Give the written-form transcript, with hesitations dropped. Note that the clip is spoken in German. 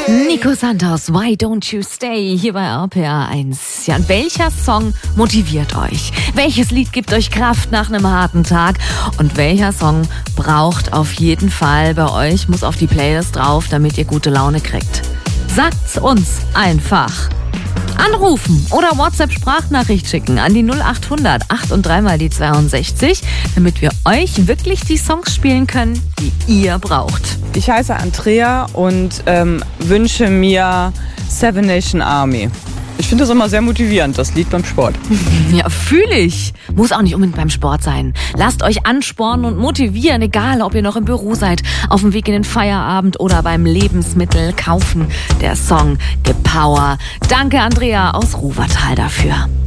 Nico Santos, Why Don't You Stay, hier bei RPA 1. Ja, und welcher Song motiviert euch? Welches Lied gibt euch Kraft nach einem harten Tag? Und welcher Song braucht auf jeden Fall bei euch, muss auf die Playlist drauf, damit ihr gute Laune kriegt? Sagt's uns einfach. Anrufen oder WhatsApp-Sprachnachricht schicken an die 0800 8 und 3 mal die 62, damit wir euch wirklich die Songs spielen können, die ihr braucht. Ich heiße Andrea und wünsche mir Seven Nation Army. Ich finde das immer sehr motivierend, das Lied beim Sport. Ja, fühle ich. Muss auch nicht unbedingt beim Sport sein. Lasst euch anspornen und motivieren, egal ob ihr noch im Büro seid, auf dem Weg in den Feierabend oder beim Lebensmittel kaufen. Der Song gibt Power. Danke, Andrea aus Ruwertal, dafür.